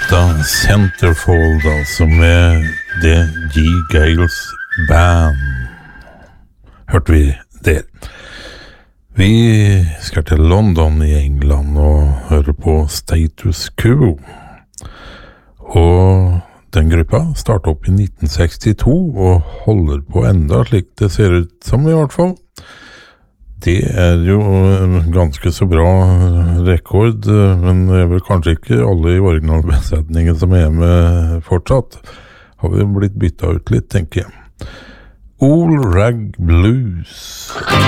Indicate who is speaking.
Speaker 1: låta Centerfold, altså med The G. Gales Band, hørte vi der. Vi skal til London i England og høre på Status Quo. Og den gruppa startet opp i 1962 og holder på enda slik det ser ut som i hvert fall. Det jo en ganske så bra rekord, men det vel kanskje ikke alle i originalbesetningen som med fortsatt. Har vi blitt byttet ut litt, tenker jeg. Old Rag Blues.